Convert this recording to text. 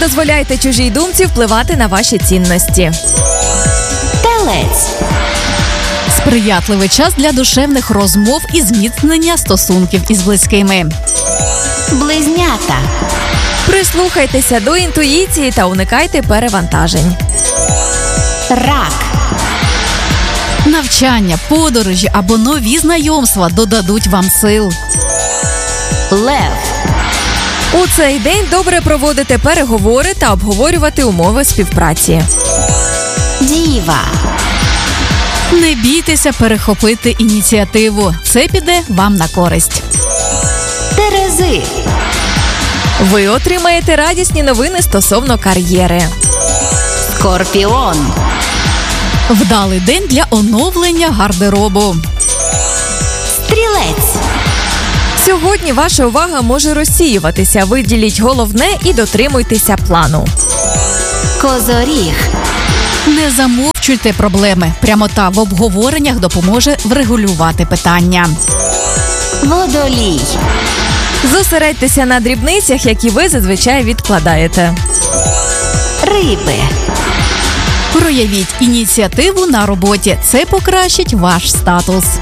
дозволяйте чужій думці впливати на ваші цінності. Телець. Сприятливий час для душевних розмов і зміцнення стосунків із близькими. Близнята. Прислухайтеся до інтуїції та уникайте перевантажень. Рак. Навчання, подорожі або нові знайомства додадуть вам сил. Лев. У цей день добре проводити переговори та обговорювати умови співпраці. Діва. Не бійтеся перехопити ініціативу. Це піде вам на користь. Терези. Ви отримаєте радісні новини стосовно кар'єри. Скорпіон. Вдалий день для оновлення гардеробу. Стрілець. Сьогодні ваша увага може розсіюватися. Виділіть головне і дотримуйтеся плану. Козоріг. Не замовчуйте проблеми. Прямота в обговореннях допоможе врегулювати питання. Водолій. Зосередьтеся на дрібницях, які ви зазвичай відкладаєте. Риби. Проявіть ініціативу на роботі. Це покращить ваш статус.